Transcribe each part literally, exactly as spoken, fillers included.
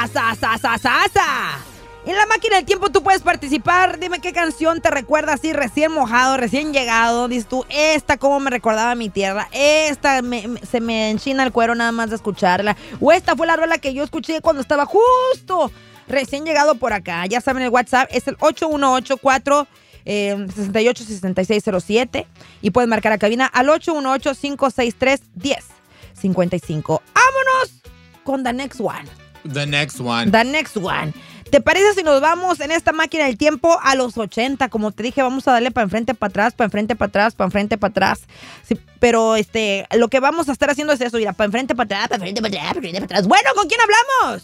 sa, sa, sa, sa, sa. En la máquina del tiempo tú puedes participar. Dime qué canción te recuerda así recién mojado, recién llegado. Dices tú, esta cómo me recordaba a mi tierra. Esta me, me, se me enchina el cuero nada más de escucharla. O esta fue la rola que yo escuché cuando estaba justo recién llegado por acá. Ya saben, el WhatsApp es el ocho uno ocho cuatro seis ocho seis seis cero siete. Y puedes marcar a cabina al ocho uno ocho cinco seis tres uno cero cinco cinco. ¡Vámonos con the next one! The next one. The next one. ¿Te parece si nos vamos en esta máquina del tiempo a los ochenta? Como te dije, vamos a darle para enfrente, para atrás, para enfrente, para atrás, para enfrente, para atrás. Sí, pero este, lo que vamos a estar haciendo es eso, mira, para enfrente, para atrás, para enfrente, para atrás, para enfrente, para atrás. Bueno, ¿con quién hablamos?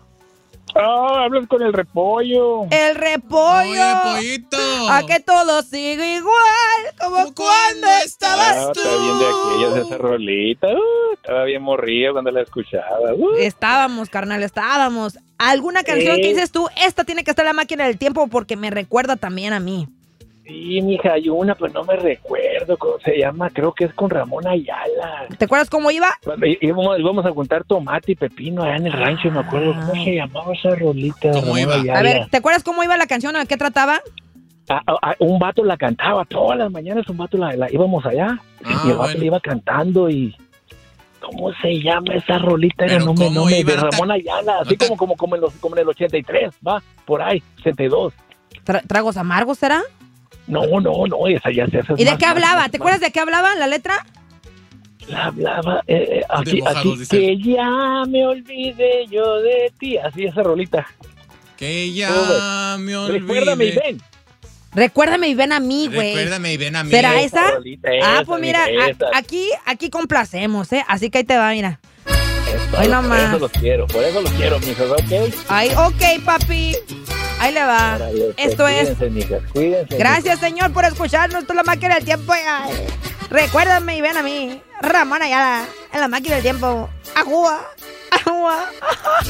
Oh, hablas con el repollo. El repollo. Oye, pollito. A que todo sigue igual como cuando estabas Ah, tú. está bien de aquellas esa rolita. Uh, estaba bien morrido cuando la escuchaba. Uh. Estábamos, carnal, estábamos. ¿Alguna canción Sí. que dices tú, esta tiene que estar en la máquina del tiempo porque me recuerda también a mí? Sí, mija, hay una, pero no me recuerdo cómo se llama. Creo que es con Ramón Ayala. ¿Te acuerdas cómo iba? Cuando í- íbamos, íbamos a juntar tomate y pepino allá en el rancho, me acuerdo. ¿Cómo se llamaba esa rolita? ¿Cómo Ramón iba? Ayala? A ver, ¿te acuerdas cómo iba la canción? ¿A qué trataba? Ah, ah, ah, un vato la cantaba todas las mañanas, un vato la, la íbamos allá. Ah, y el vato bueno. le iba cantando y... ¿Cómo se llama esa rolita? Era Pero no me, ¿cómo no me, iba? de Ramón Ayala, así No te- como, como, como, en los, como en el ochenta y tres, va, por ahí, ochenta y dos. Tra- ¿Tragos amargos será? No, no, no, esa ya se hace. ¿Y de qué hablaba? ¿Te acuerdas de qué hablaba la letra? La hablaba, eh, eh, así, mojados, así, dice. que ya me olvidé yo de ti, así esa rolita. Que ya Oh, me olvidé. Recuérdame y ven. Recuérdame y ven a mí, güey. Recuérdame y ven a mí. ¿Será Esa esa? rolita, Ah, esa, pues mira, mija, a- esa. aquí, aquí complacemos, ¿eh? Así que ahí te va, mira. Eso, Ay, por nomás. eso los quiero, por eso los quiero, mijas, ¿ok? Ay, ok, papi. Ahí le va. Órale, pues, Esto es... Cuídense, mijas, cuídense. Gracias, señor, por escucharnos. Esto es la máquina del tiempo. Ay, recuérdame y ven a mí. Ramón Ayala, en la máquina del tiempo. Ajúa, ajúa.